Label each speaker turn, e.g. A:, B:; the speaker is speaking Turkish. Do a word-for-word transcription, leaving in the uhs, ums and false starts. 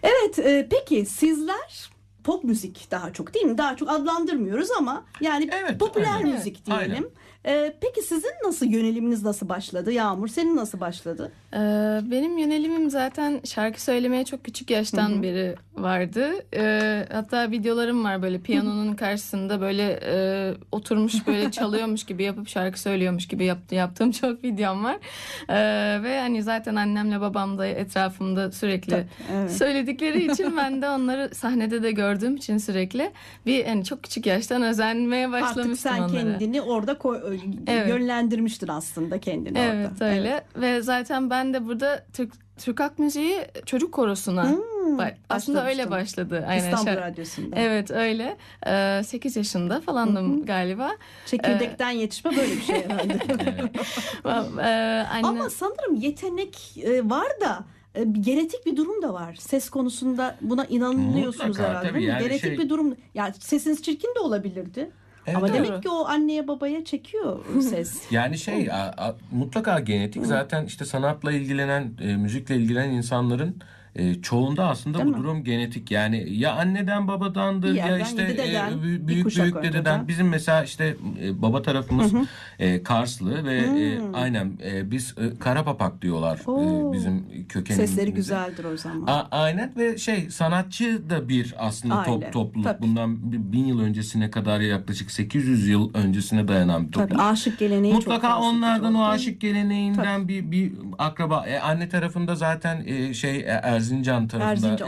A: Evet, e, peki sizler pop müzik daha çok değil mi? Daha çok adlandırmıyoruz ama yani
B: Evet,
A: popüler
B: aynen.
A: müzik
B: Evet,
A: diyelim.
B: aynen.
A: E, peki sizin nasıl yöneliminiz nasıl başladı? Yağmur, senin nasıl başladı?
C: Ee, benim yönelimim zaten şarkı söylemeye çok küçük yaştan
A: Hı hı.
C: beri vardı. Ee, hatta videolarım var böyle piyanonun karşısında böyle e, oturmuş böyle çalıyormuş gibi yapıp şarkı söylüyormuş gibi yaptı, yaptığım çok videom var. Ee, ve hani zaten annemle babam da etrafımda sürekli
A: Tabii, evet.
C: söyledikleri için ben de onları sahnede de gördüğüm için sürekli bir hani çok küçük yaştan özenmeye başlamıştım
A: Artık sen
C: onlara.
A: kendini orada koy,
C: Evet.
A: yönlendirmiştin aslında kendini
C: Evet
A: orada.
C: öyle
A: Evet.
C: ve zaten ben de burada Türk Türk Halk Müziği çocuk korosuna
A: Hmm,
C: ba- aslında öyle
A: başlamıştın.
C: başladı. Aynen.
A: İstanbul
C: Şar-
A: Radyosu'nda.
C: Evet öyle. Ee, sekiz yaşında falandım galiba.
A: Çekirdekten yetişme böyle bir şey herhalde.
C: Ee, anne...
A: Ama sanırım yetenek e, var da e, genetik bir durum da var. Ses konusunda buna inanıyorsunuz
B: Mutlaka,
A: herhalde.
B: tabii
A: değil mi?
B: yani
A: Genetik
B: şey-
A: bir durum. Yani sesiniz çirkin de olabilirdi.
B: Evet,
A: Ama
B: evet.
A: demek ki o anneye babaya çekiyor ses.
B: Yani şey a- a- mutlaka genetik. Zaten işte sanatla ilgilenen, e, müzikle ilgilenen insanların e, çoğunda aslında
A: Değil
B: bu
A: mi?
B: durum genetik. Yani ya anneden babadandır
A: Bir
B: ya
A: yerden,
B: işte
A: yedi deden,
B: e,
A: bir
B: büyük büyük
A: kuşak
B: dededen.
A: önceden.
B: Bizim mesela işte e, baba tarafımız e, Karslı ve e,
A: Hmm.
B: aynen e, biz e, Karapapak diyorlar e,
A: Oo.
B: bizim kökenimize.
A: Sesleri güzeldir o zaman.
B: A- aynen ve şey sanatçı da bir aslında top,
A: Aile,
B: topluluk.
A: tabii.
B: Bundan bir- bin yıl öncesine kadar yaklaşık sekiz yüz yıl öncesine dayanan bir topluluk.
A: Tabii aşık geleneği çok
B: Mutlaka
A: fazla.
B: onlardan o
A: Değil mi?
B: aşık geleneğinden bir bir akraba. E, anne tarafında zaten e, şey e, Erzincan tarafında
A: Erzincan